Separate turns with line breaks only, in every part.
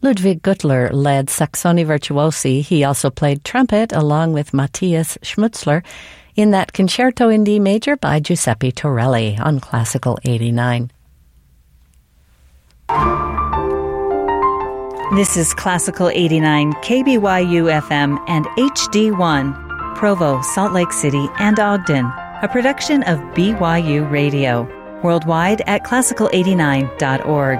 Ludwig Gutler led Saxoni Virtuosi. He also played trumpet along with Matthias Schmutzler in that Concerto in D major by Giuseppe Torelli on Classical 89.
This is Classical 89, KBYU FM and HD1, Provo, Salt Lake City, and Ogden, a production of BYU Radio, worldwide at classical89.org.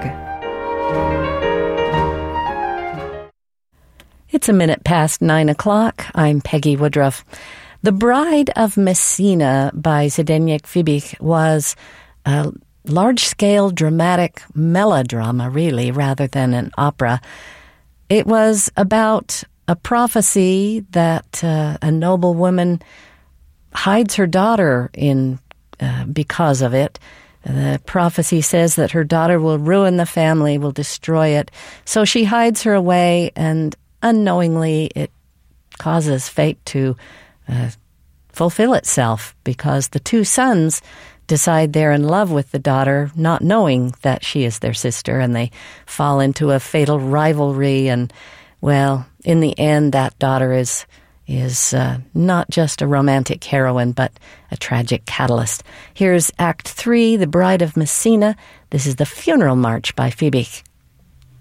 It's a minute past 9 o'clock. I'm Peggy Woodruff. The Bride of Messina by Zdeněk Fibich was a large-scale dramatic melodrama, really, rather than an opera. It was about a prophecy that a noble woman hides her daughter in because of it. The prophecy says that her daughter will ruin the family, will destroy it. So she hides her away, and unknowingly it causes fate to fulfill itself, because the two sons decide they're in love with the daughter, not knowing that she is their sister, and they fall into a fatal rivalry. And, well, in the end, that daughter is not just a romantic heroine, but a tragic catalyst. Here's Act 3, The Bride of Messina. This is the Funeral March by Fibich.